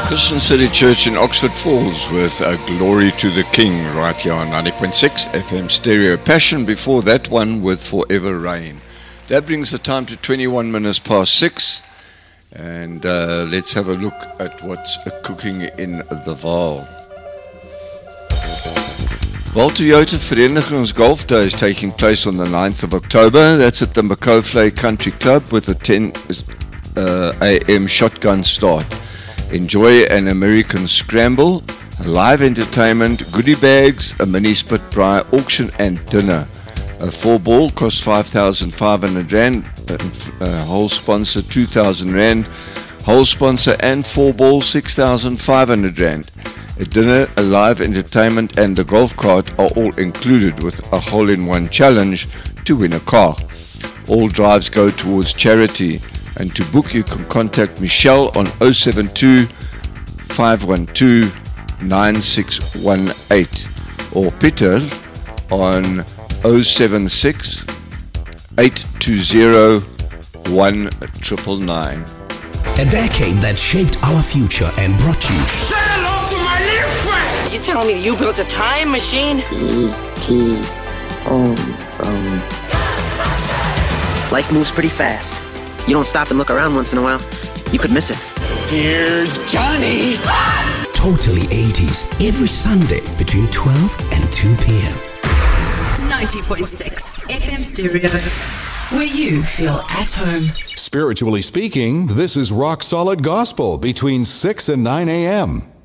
Christian City Church in Oxford Falls with a Glory to the King right here on 90.6 FM Stereo. Passion before that one with Forever Rain. That brings the time to 21 minutes past 6, and let's have a look at what's cooking in the Vaal. Vaal Toyota Verenigings Golf Day is taking place on the 9th of October. That's at the Makofle Country Club with a 10 a.m. shotgun start. Enjoy an American scramble, live entertainment, goodie bags, a mini split braai auction and dinner. A 4-ball costs 5,500 Rand, hole sponsor 2,000 Rand, hole sponsor and 4-ball 6,500 Rand. A dinner, a live entertainment and the golf cart are all included with a hole-in-one challenge to win a car. All drives go towards charity. And to book, you can contact Michelle on 072 512 9618 or Peter on 076 820 1999. A decade that shaped our future and brought you. Say hello to my little friend! You telling me you built a time machine? E.T. home phone. Life moves pretty fast. You don't stop and look around once in a while, you could miss it. Here's Johnny! Totally 80s, every Sunday between 12 and 2 p.m. 90.6 FM Stereo, where you feel at home. Spiritually speaking, this is Rock Solid Gospel between 6 and 9 a.m.